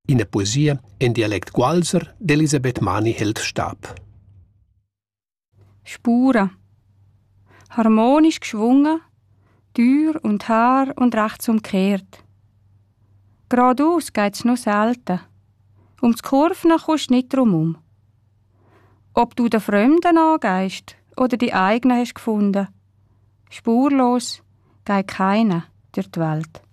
In der Poesie in Dialekt Gualser d'Elisabeth Mani-Held-Stab. Spuren. Harmonisch geschwungen, Tür und Haar und rechts umkehrt. Geradeaus geht's nur selten. Ums Kurven kommst du nicht drumum. Ob du den Fremden angehst oder die eigenen hast gefunden, spurlos geht keiner durch die Welt.